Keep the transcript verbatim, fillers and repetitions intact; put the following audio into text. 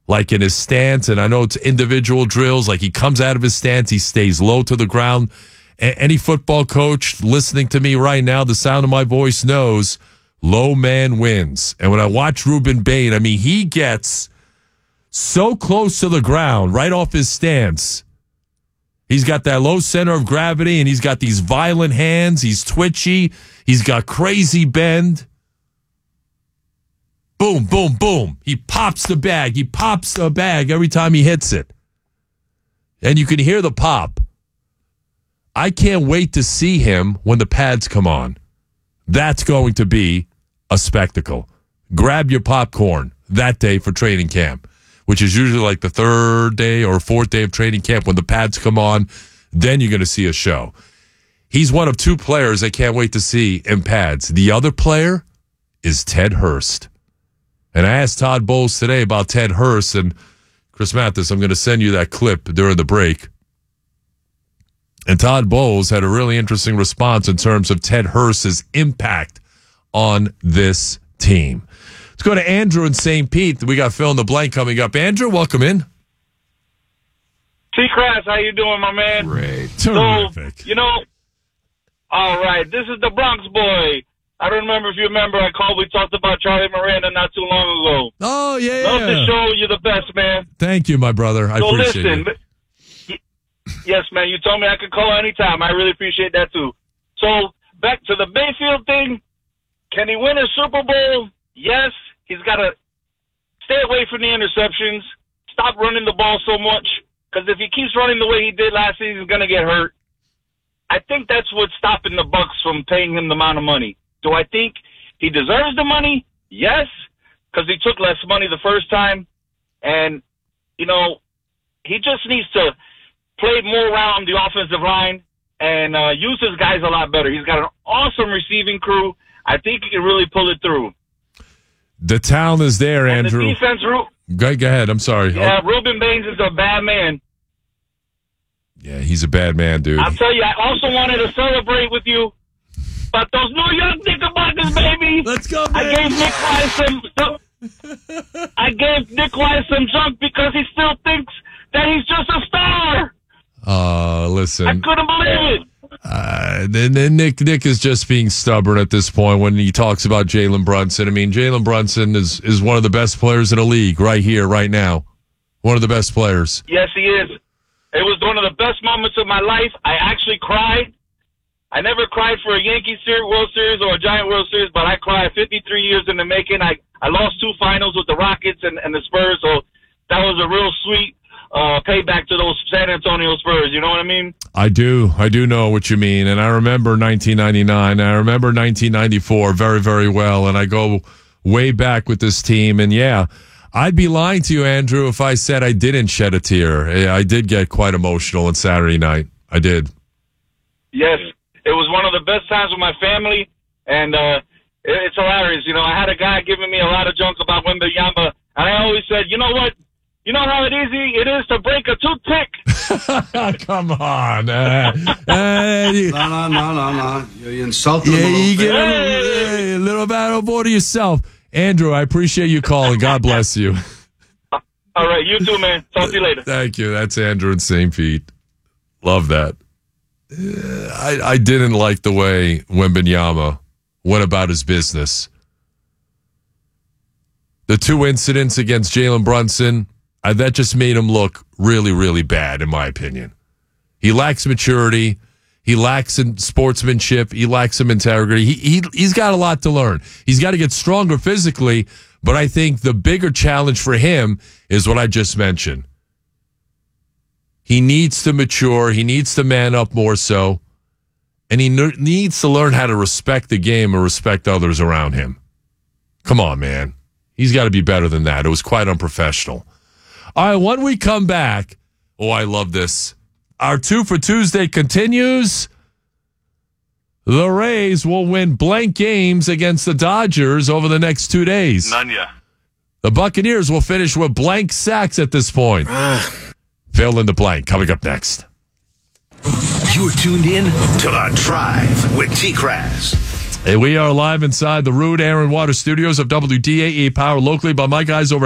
like in his stance, and I know it's individual drills, like he comes out of his stance, he stays low to the ground. A- any football coach listening to me right now, the sound of my voice knows low man wins. And when I watch Ruben Bain, I mean, he gets so close to the ground right off his stance. He's got that low center of gravity, and he's got these violent hands. He's twitchy. He's got crazy bend. Boom, boom, boom. He pops the bag. He pops the bag every time he hits it. And you can hear the pop. I can't wait to see him when the pads come on. That's going to be a spectacle. Grab your popcorn that day for training camp, which is usually like the third day or fourth day of training camp. When the pads come on, then you're going to see a show. He's one of two players I can't wait to see in pads. The other player is Ted Hurst. And I asked Todd Bowles today about Ted Hurst, and Chris Mathis, I'm going to send you that clip during the break. And Todd Bowles had a really interesting response in terms of Ted Hurst's impact on this team. Let's go to Andrew in Saint Pete. We got Fill in the Blank coming up. Andrew, welcome in. T-Crass, how you doing, my man? Great. Terrific. So, you know, all right, this is the Bronx boy. I don't remember if you remember, I called, we talked about Charlie Miranda not too long ago. Oh, yeah, Love yeah. the show. You're the best, man. Thank you, my brother. I so appreciate listen, it. Yes, man, you told me I could call anytime. I really appreciate that, too. So, back to the Bayfield thing. Can he win a Super Bowl? Yes. He's got to stay away from the interceptions, stop running the ball so much, because if he keeps running the way he did last season, he's going to get hurt. I think that's what's stopping the Bucs from paying him the amount of money. Do I think he deserves the money? Yes, because he took less money the first time. And, you know, he just needs to play more around the offensive line and uh, use his guys a lot better. He's got an awesome receiving crew. I think he can really pull it through. The talent is there, and Andrew. The defense, go, go ahead. I'm sorry. Yeah, oh. Ruben Baines is a bad man. Yeah, he's a bad man, dude. I'll tell you, I also wanted to celebrate with you about those New York Knickerbockers, baby. Let's go, baby. I gave Nick Wise some, some I gave Nick Wise some junk because he still thinks that he's just a star. Uh, listen. I couldn't believe it. Uh, then, then Nick Nick is just being stubborn at this point when he talks about Jalen Brunson. I mean, Jalen Brunson is, is one of the best players in the league right here, right now. One of the best players. Yes, he is. It was one of the best moments of my life. I actually cried. I never cried for a Yankees World Series or a Giant World Series, but I cried fifty-three years in the making. I, I lost two finals with the Rockets and, and the Spurs, so that was a real sweet uh, payback to those San Antonio Spurs. You know what I mean? I do. I do know what you mean. And I remember nineteen ninety-nine. I remember nineteen ninety-four very, very well. And I go way back with this team. And, yeah, I'd be lying to you, Andrew, if I said I didn't shed a tear. I did get quite emotional on Saturday night. I did. Yes. It was one of the best times with my family. And uh, it's hilarious. You know, I had a guy giving me a lot of junk about Wembanyama. And I always said, you know what? You know how easy it is to break a toothpick? Come on. Uh, uh, you, no, no, no, no, no. You insulted yeah, him a little you bit. get a little, hey, a little battle boy to yourself. Andrew, I appreciate you calling. God bless you. All right, you too, man. Talk to you later. Thank you. That's Andrew in Saint Pete. Love that. Uh, I, I didn't like the way Wembanyama went about his business. The two incidents against Jalen Brunson, I, that just made him look really, really bad, in my opinion. He lacks maturity. He lacks in sportsmanship. He lacks some integrity. He, he, he's got a lot to learn. He's got to get stronger physically, but I think the bigger challenge for him is what I just mentioned. He needs to mature. He needs to man up more so, and he ne- needs to learn how to respect the game and respect others around him. Come on, man. He's got to be better than that. It was quite unprofessional. All right, when we come back, oh, I love this. Our Two for Tuesday continues. The Rays will win blank games against the Dodgers over the next two days. None ya. The Buccaneers will finish with blank sacks at this point. Fill in the blank. Coming up next. You're tuned in to The Drive with T-Crass. Hey, we are live inside the Rude Aaron Water Studios of W D A E, powered locally by my guys over